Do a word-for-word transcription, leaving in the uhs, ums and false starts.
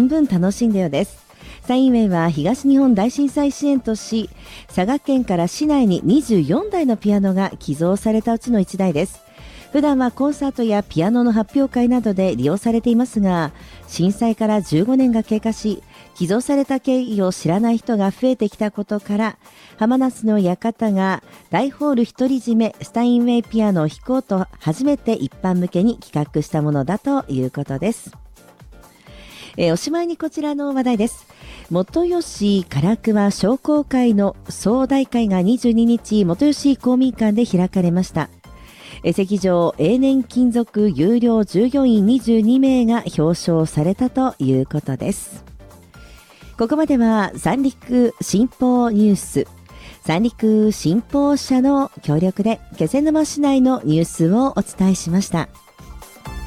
分楽しんだようです。スタインウェイは東日本大震災支援とし、佐賀県から市内ににじゅうよんだいのピアノが寄贈されたうちのいちだいです。普段はコンサートやピアノの発表会などで利用されていますが、震災からじゅうごねんが経過し、寄贈された経緯を知らない人が増えてきたことから、浜那須の館が大ホール独り占めスタインウェイピアノを弾こうと初めて一般向けに企画したものだということです。えー、おしまいにこちらの話題です。元吉唐桑商工会の総代会がにじゅうににち元吉公民館で開かれました。席上永年勤続有料従業員にじゅうにめいが表彰されたということです。ここまでは三陸新報ニュース、三陸新報社の協力で気仙沼市内のニュースをお伝えしました。